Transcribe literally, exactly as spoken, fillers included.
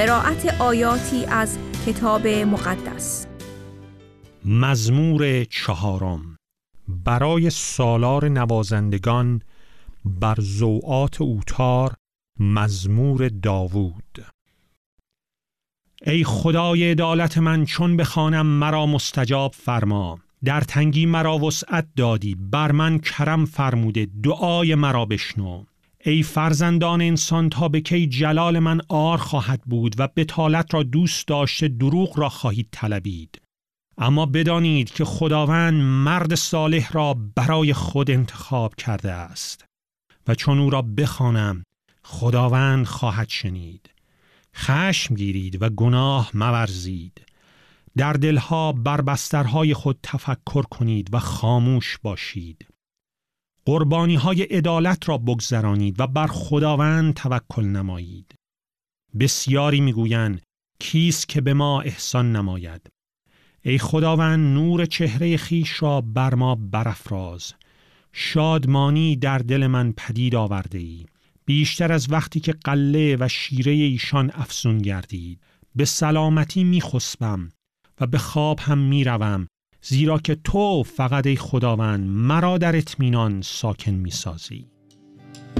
قرائت آیاتی از کتاب مقدس. مزمور چهارم برای سالار نوازندگان بر ضوعات اوتار، مزمور داوود. ای خدای عدالت من، چون بخوانم مرا مستجاب فرما. در تنگی مرا وسعت دادی، بر من کرم فرموده، دعای مرا بشنو. ای فرزندان انسان، تا به کی جلال من عار خواهد بود و بطالت را دوست داشته دروغ را خواهید طلبید؟ اما بدانید که خداوند مرد صالح را برای خود انتخاب کرده است و چون او را بخوانم خداوند خواهد شنید. خشم گیرید و گناه مورزید. در دلها بر بسترهای خود تفکر کنید و خاموش باشید. قربانی های عدالت را بگذرانید و بر خداوند توکل نمایید. بسیاری میگویند کیست که به ما احسان نماید؟ ای خداوند، نور چهره خیش را بر ما برافراز. شادمانی در دل من پدید آورده ای، بیشتر از وقتی که قله و شیره ایشان افزون گردید. به سلامتی میخسبم و به خواب هم میروم، زیرا که تو فقط ای خداوند مرا در اطمینان ساکن میسازی.